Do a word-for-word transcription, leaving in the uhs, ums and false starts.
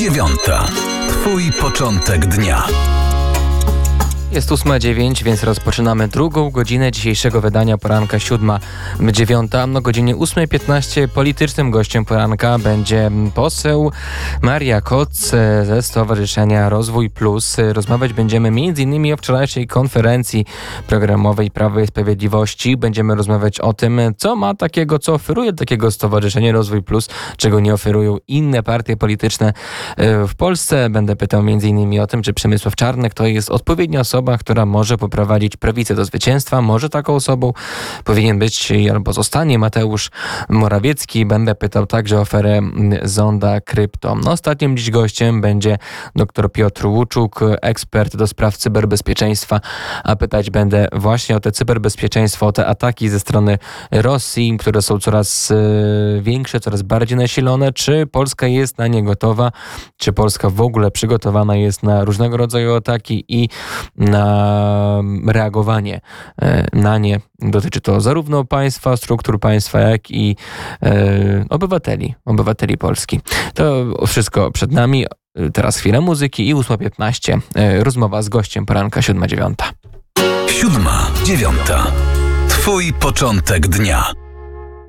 dziewiąta. Twój początek dnia. Jest ósma dziewięć, więc rozpoczynamy drugą godzinę dzisiejszego wydania poranka siódma dziewiąta. O godzinie ósma piętnaście politycznym gościem poranka będzie poseł Maria Koc ze Stowarzyszenia Rozwój Plus. Rozmawiać będziemy między innymi o wczorajszej konferencji programowej Prawa i Sprawiedliwości. Będziemy rozmawiać o tym, co ma takiego, co oferuje takiego Stowarzyszenie Rozwój Plus, czego nie oferują inne partie polityczne w Polsce. Będę pytał między innymi o tym, czy Przemysław Czarnek to jest odpowiednia osoba, która może poprowadzić prawicę do zwycięstwa. Może taką osobą powinien być albo zostanie Mateusz Morawiecki. Będę pytał także o aferę Zonda Krypto. Ostatnim dziś gościem będzie dr Piotr Łuczuk, ekspert do spraw cyberbezpieczeństwa, a pytać będę właśnie o te cyberbezpieczeństwo, o te ataki ze strony Rosji, które są coraz większe, coraz bardziej nasilone. Czy Polska jest na nie gotowa? Czy Polska w ogóle przygotowana jest na różnego rodzaju ataki i na reagowanie na nie? Dotyczy to zarówno państwa, struktur państwa, jak i e, obywateli, obywateli Polski. To wszystko przed nami. Teraz chwila muzyki i ósma piętnaście. E, rozmowa z gościem poranka siódma dziewiąta. Siódma dziewiąta. Twój początek dnia.